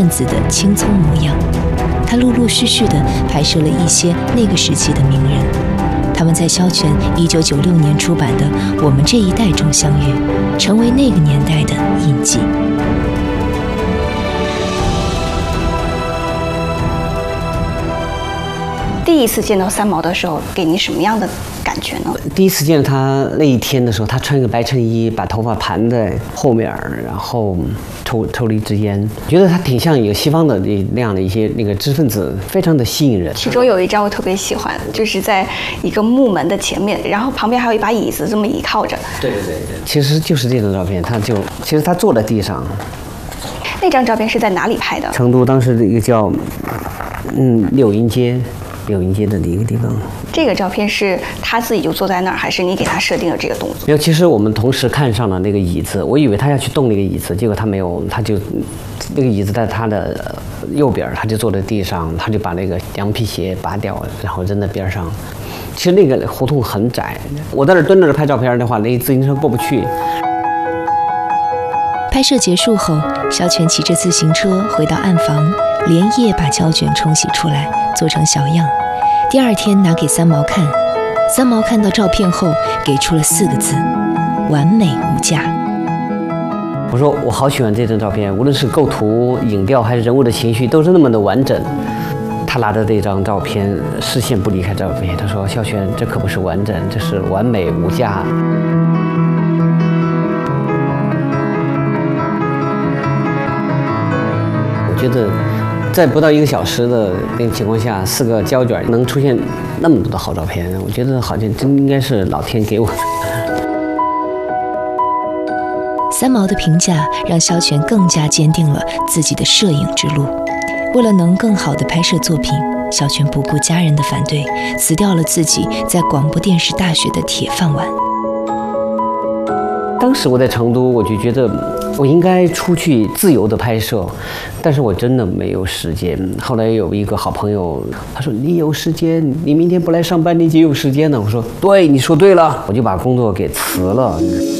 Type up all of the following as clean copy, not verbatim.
分子的青葱模样。他陆陆续续地拍摄了一些那个时期的名人，他们在萧全1996年出版的《我们这一代》中相遇，成为那个年代的印记。 第一次见到三毛的时候，给你什么样的感觉呢？ 第一次见到他那一天的时候，他穿一个白衬衣，把头发盘在后面，然后抽了一支烟，觉得他挺像一个西方的那样的一些那个知识分子，非常的吸引人。 其中有一张我特别喜欢，就是在一个木门的前面，然后旁边还有一把椅子，这么倚靠着。对。 其实就是这张照片，其实他坐在地上。 那张照片是在哪里拍的？ 成都当时的一个叫柳荫街的一个地方。 这个照片是他自己就坐在那儿，还是你给他设定了这个动作？ 没有，其实我们同时看上了那个椅子，我以为他要去动那个椅子，结果他没有，他就那个椅子在他的右边，他就坐在地上，他就把那个羊皮鞋拔掉，然后扔在边上。其实那个胡同很窄，我在那蹲着拍照片的话，那自行车过不去。 拍摄结束后，萧全骑着自行车回到暗房，连夜把胶卷冲洗出来，做成小样。第二天拿给三毛看，三毛看到照片后给出了4个字：完美无价。 我说我好喜欢这张照片，无论是构图、影调还是人物的情绪，都是那么的完整。他拿着这张照片，视线不离开照片。他说：“萧全，这可不是完整，这是完美无价。”我觉得，在不到1个小时的那个情况下，4个胶卷能出现那么多的好照片，我觉得好像真应该是老天给我的。 三毛的评价让萧全更加坚定了自己的摄影之路。为了能更好地拍摄作品，萧全不顾家人的反对，辞掉了自己在广播电视大学的铁饭碗。 当时我在成都，我就觉得我应该出去自由的拍摄，但是我真的没有时间。后来有一个好朋友，他说：“你有时间，你明天不来上班，你就有时间呢。”我说：“对，你说对了。”我就把工作给辞了。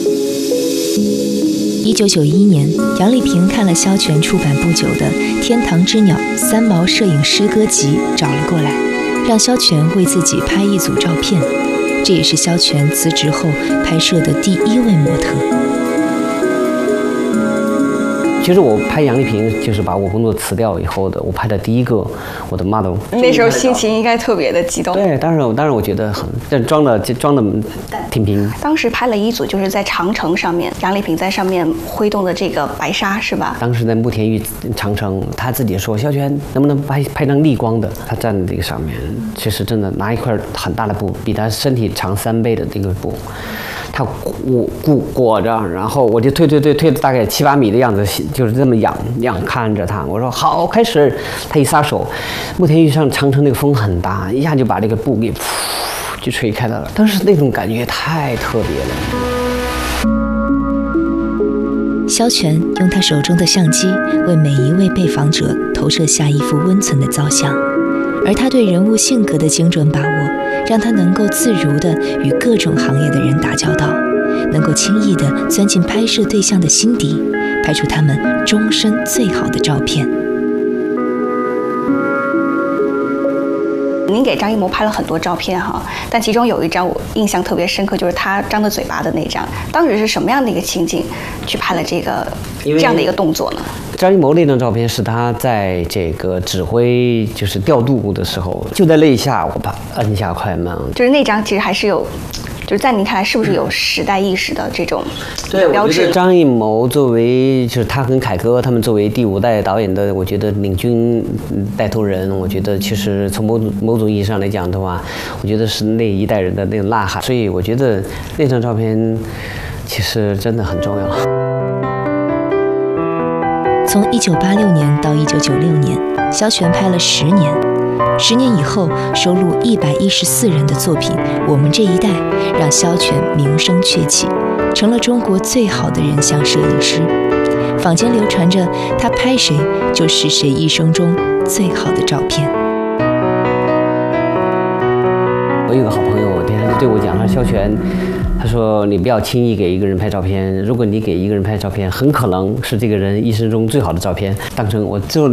1991年，杨丽萍看了萧全出版不久的《天堂之鸟》三毛摄影诗歌集，找了过来，让萧全为自己拍一组照片。这也是萧全辞职后拍摄的第1位模特。 其实我拍杨丽萍，就是把我工作辞掉以后的，我拍的第一个我的 model。 那时候心情应该特别的激动。 对，当然我觉得很，但装的挺平。 当时拍了一组，就是在长城上面，杨丽萍在上面挥动的这个白纱，是吧？ 当时在慕田峪长城，他自己说：“萧全，能不能拍张逆光的？”他站在这个上面，其实真的拿一块很大的布，比他身体长3倍的这个布。他裹着，然后我就推大概7、8米的样子，就是这么仰看着他。我说好，开始。他一撒手，慕田峪上长城那个风很大，一下就把这个布给就吹开了。当时那种感觉太特别了。萧全用他手中的相机为每一位被访者投射下一幅温存的造像，而他对人物性格的精准把握，让他能够自如地与各种行业的人打交道，能够轻易地钻进拍摄对象的心底，拍出他们终身最好的照片。 您给张艺谋拍了很多照片哈，但其中有一张我印象特别深刻，就是他张着嘴巴的那张。当时是什么样的一个情景去拍了这样的一个动作呢？ 张艺谋那张照片是他在这个指挥就是调度的时候，就在那一下我把按下快门。 就是那张其实还是有，就是在您看来是不是有时代意识的这种标志？ 张艺谋作为就是他跟凯歌他们作为第5代导演的，我觉得领军带头人，我觉得其实从某种意义上来讲的话，我觉得是那一代人的那种呐喊。所以我觉得那张照片其实真的很重要。 从1986年到1996年，萧全拍了10年。10年以后，收录114人的作品《我们这一代》，让萧全名声鹊起，成了中国最好的人像摄影师。坊间流传着他拍谁就是谁一生中最好的照片。 我有个好朋友，天天对我讲，他说萧全，他说你不要轻易给一个人拍照片，如果你给一个人拍照片，很可能是这个人一生中最好的照片，当成我最后